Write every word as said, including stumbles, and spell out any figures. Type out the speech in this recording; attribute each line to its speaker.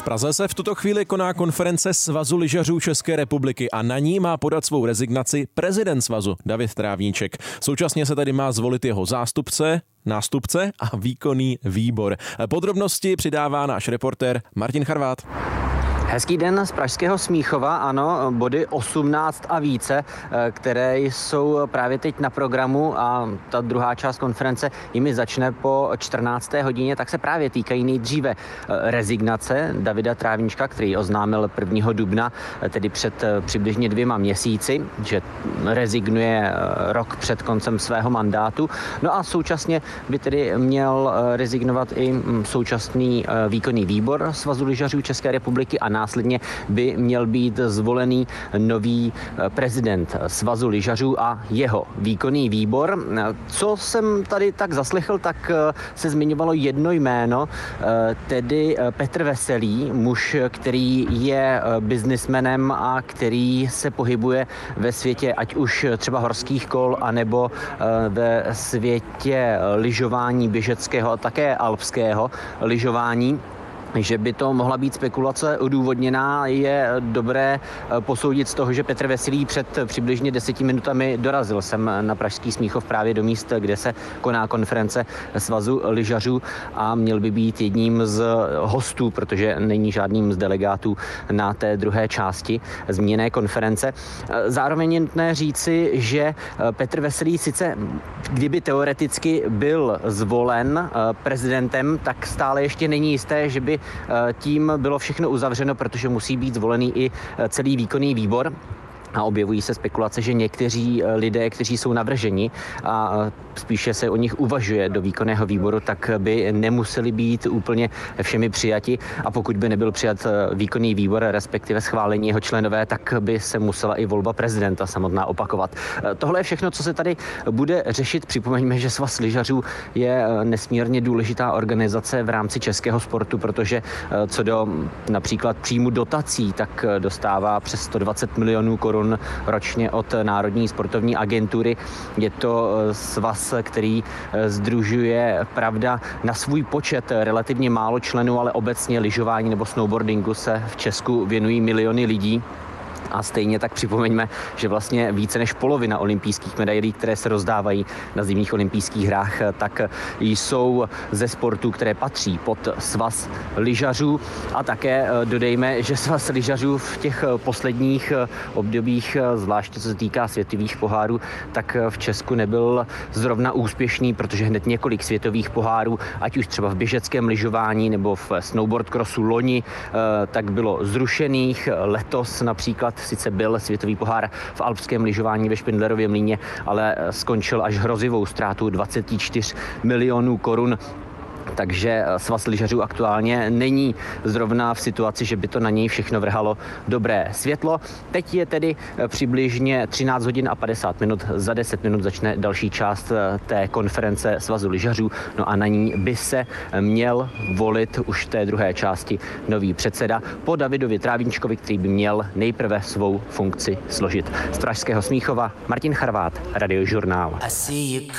Speaker 1: V Praze se v tuto chvíli koná konference Svazu lyžařů České republiky a na ní má podat svou rezignaci prezident svazu David Trávníček. Současně se tady má zvolit jeho zástupce, nástupce a výkonný výbor. Podrobnosti přidává náš reportér Martin Charvát.
Speaker 2: Hezký den z pražského Smíchova, ano, body osmnáct a více, které jsou právě teď na programu a ta druhá část konference jimi začne po čtrnácté hodině, tak se právě týkají nejdříve rezignace Davida Trávníčka, který oznámil prvního dubna, tedy před přibližně dvěma měsíci, že rezignuje rok před koncem svého mandátu. No a současně by tedy měl rezignovat i současný výkonný výbor Svazu lyžařů České republiky a následně by měl být zvolený nový prezident Svazu lyžařů a jeho výkonný výbor. Co jsem tady tak zaslechl, tak se zmiňovalo jedno jméno, tedy Petr Veselý, muž, který je biznismenem a který se pohybuje ve světě ať už třeba horských kol, anebo ve světě lyžování běžeckého a také alpského lyžování. Že by to mohla být spekulace odůvodněná, je dobré posoudit z toho, že Petr Veselý před přibližně deseti minutami dorazil sem na pražský Smíchov právě do míst, kde se koná konference Svazu lyžařů a měl by být jedním z hostů, protože není žádným z delegátů na té druhé části zmíněné konference. Zároveň je nutné říci, že Petr Veselý sice, kdyby teoreticky byl zvolen prezidentem, tak stále ještě není jisté, že by tím bylo všechno uzavřeno, protože musí být zvolený i celý výkonný výbor. A objevují se spekulace, že někteří lidé, kteří jsou navrženi a spíše se o nich uvažuje do výkonného výboru, tak by nemuseli být úplně všemi přijati. A pokud by nebyl přijat výkonný výbor, respektive schválení jeho členové, tak by se musela i volba prezidenta samotná opakovat. Tohle je všechno, co se tady bude řešit. Připomeňme, že Svaz lyžařů je nesmírně důležitá organizace v rámci českého sportu, protože co do například příjmu dotací, tak dostává přes sto dvacet milionů korun ročně od Národní sportovní agentury. Je to svaz, který sdružuje, pravda, na svůj počet relativně málo členů, ale obecně lyžování nebo snowboardingu se v Česku věnují miliony lidí. A stejně tak připomeňme, že vlastně více než polovina olympijských medailí, které se rozdávají na zimních olympijských hrách, tak jsou ze sportů, které patří pod Svaz lyžařů. A také dodejme, že Svaz lyžařů v těch posledních obdobích, zvláště co se týká světových pohárů, tak v Česku nebyl zrovna úspěšný, protože hned několik světových pohárů, ať už třeba v běžeckém lyžování nebo v snowboard crossu loni, tak bylo zrušených. Letos například sice byl světový pohár v alpském lyžování ve Špindlerově mlýně, ale skončil až hrozivou ztrátou dvacet čtyři milionů korun. Takže Svaz lyžařů aktuálně není zrovna v situaci, že by to na něj všechno vrhalo dobré světlo. Teď je tedy přibližně třináct hodin a padesát minut. Za deset minut začne další část té konference Svazu lyžařů. No a na ní by se měl volit už v té druhé části nový předseda po Davidovi Trávníčkovi, který by měl nejprve svou funkci složit. Z pražského Smíchova Martin Charvát, Radiožurnál.